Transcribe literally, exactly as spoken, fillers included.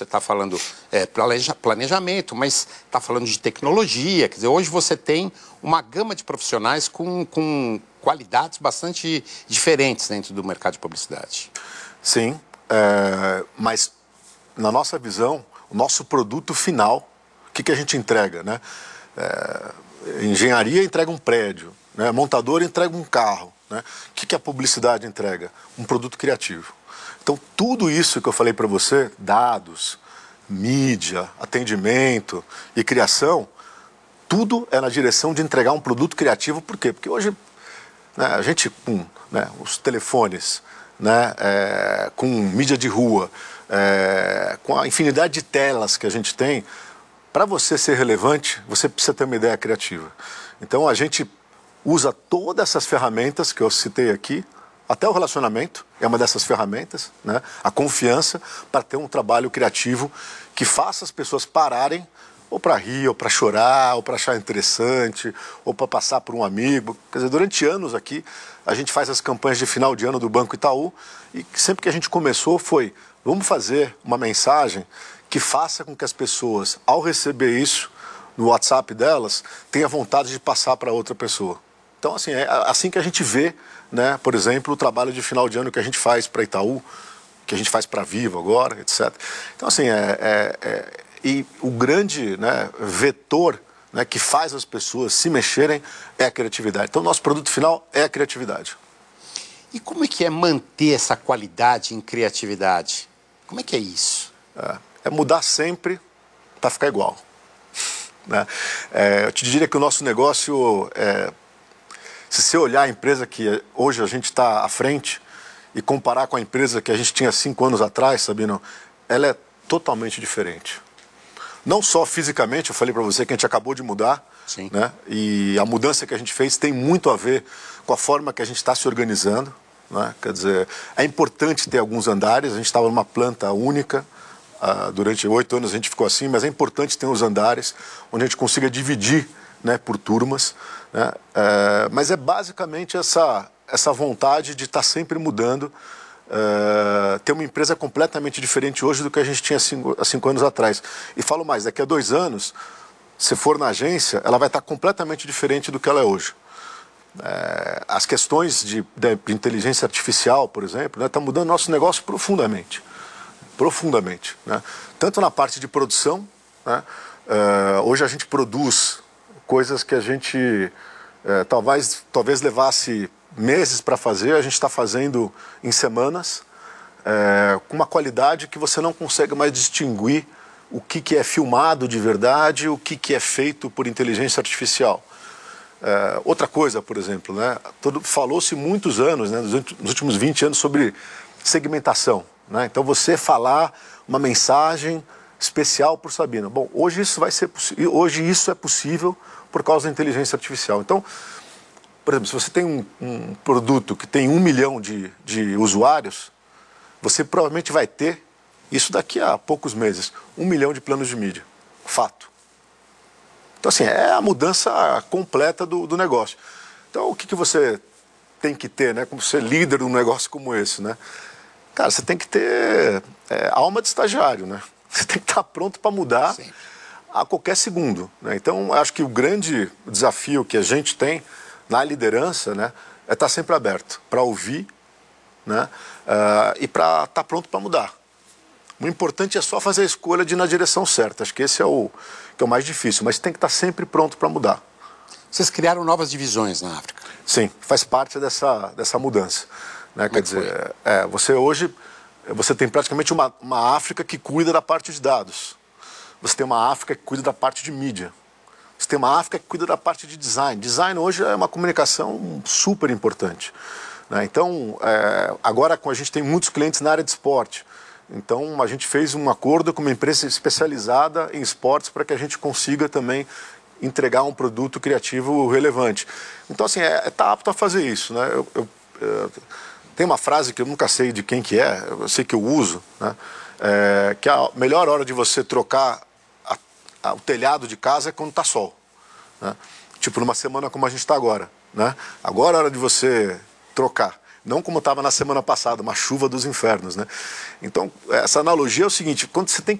você está falando é, planeja, planejamento, mas está falando de tecnologia. Quer dizer, hoje você tem uma gama de profissionais com, com qualidades bastante diferentes dentro do mercado de publicidade. Sim, é, mas na nossa visão, o nosso produto final, o que, que a gente entrega, né? É, engenharia entrega um prédio, né? Montador entrega um carro, né? O que, que a publicidade entrega? Um produto criativo. Então, tudo isso que eu falei para você, dados, mídia, atendimento e criação, tudo é na direção de entregar um produto criativo. Por quê? Porque hoje, né, a gente com né, os telefones, né, é, com mídia de rua, é, com a infinidade de telas que a gente tem, para você ser relevante, você precisa ter uma ideia criativa. Então, a gente usa todas essas ferramentas que eu citei aqui, até o relacionamento é uma dessas ferramentas, né? A confiança, para ter um trabalho criativo que faça as pessoas pararem, ou para rir, ou para chorar, ou para achar interessante, ou para passar por um amigo. Quer dizer, durante anos aqui, a gente faz as campanhas de final de ano do Banco Itaú, e sempre que a gente começou foi, vamos fazer uma mensagem que faça com que as pessoas, ao receber isso no WhatsApp delas, tenham vontade de passar para outra pessoa. Então, assim, é assim que a gente vê, né, por exemplo, o trabalho de final de ano que a gente faz para Itaú, que a gente faz para Vivo agora, etcétera. Então, assim, é, é, é, e o grande, né, vetor, né, que faz as pessoas se mexerem é a criatividade. Então, o nosso produto final é a criatividade. E como é que é manter essa qualidade em criatividade? Como é que é isso? É, é mudar sempre para ficar igual. Né? É, eu te diria que o nosso negócio é... Se você olhar a empresa que hoje a gente está à frente e comparar com a empresa que a gente tinha cinco anos atrás, Sabino, ela é totalmente diferente. Não só fisicamente, eu falei para você que a gente acabou de mudar, Sim. Né? E a mudança que a gente fez tem muito a ver com a forma que a gente está se organizando. Né? Quer dizer, é importante ter alguns andares, a gente estava numa planta única, uh, durante oito anos a gente ficou assim, mas é importante ter os andares onde a gente consiga dividir, né, por turmas, né? É, mas é basicamente essa, essa vontade de estar sempre mudando, é, ter uma empresa completamente diferente hoje do que a gente tinha cinco, há cinco anos atrás. E falo mais, daqui a dois anos, se for na agência, ela vai estar completamente diferente do que ela é hoje. É, as questões de, de inteligência artificial, por exemplo, né, estão mudando nosso negócio profundamente, profundamente, né? Tanto na parte de produção, né, é, hoje a gente produz coisas que a gente é, talvez, talvez levasse meses para fazer, a gente está fazendo em semanas, é, com uma qualidade que você não consegue mais distinguir o que, que é filmado de verdade, o que, que é feito por inteligência artificial. É, outra coisa, por exemplo, né, falou-se muitos anos, né, nos últimos vinte anos, sobre segmentação. Né? Então, você falar uma mensagem especial por Sabino. Bom, hoje isso vai ser hoje isso é possível por causa da inteligência artificial. Então, por exemplo, se você tem um, um produto que tem um milhão de, de usuários, você provavelmente vai ter, isso daqui a poucos meses, um milhão de planos de mídia. Fato. Então, assim, é a mudança completa do, do negócio. Então, o que, que você tem que ter, né, como ser líder de um negócio como esse, né? Cara, você tem que ter é, alma de estagiário, né? Você tem que estar pronto para mudar. Sim. A qualquer segundo. Né? Então, acho que o grande desafio que a gente tem na liderança, né, é estar sempre aberto para ouvir, né, uh, e para estar pronto para mudar. O importante é só fazer a escolha de ir na direção certa. Acho que esse é o, que é o mais difícil, mas tem que estar sempre pronto para mudar. Vocês criaram novas divisões na África? Sim, faz parte dessa, dessa mudança. Né? Quer dizer, é, você hoje você tem praticamente uma, uma África que cuida da parte de dados. Você tem uma África que cuida da parte de mídia. Você tem uma África que cuida da parte de design. Design hoje é uma comunicação super importante. Né? Então, é, agora a gente tem muitos clientes na área de esporte. Então, a gente fez um acordo com uma empresa especializada em esportes para que a gente consiga também entregar um produto criativo relevante. Então, assim, é, é tá apto a fazer isso. Né? Eu, eu, eu, tem uma frase que eu nunca sei de quem que é, eu sei que eu uso, né? É, que a melhor hora de você trocar o telhado de casa é quando está sol, né? Tipo numa semana como a gente está agora, né? Agora é hora de você trocar, não como estava na semana passada, uma chuva dos infernos, né? Então essa analogia é o seguinte: quando você tem que